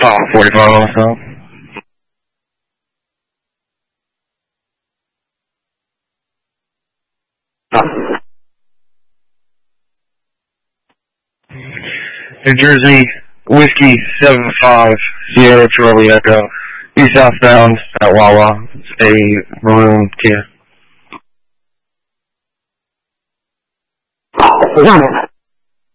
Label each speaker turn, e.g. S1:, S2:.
S1: Oh, 45 also. New Jersey, Whiskey 75, Sierra Charlie Echo. East southbound at Wawa. It's a maroon Kia.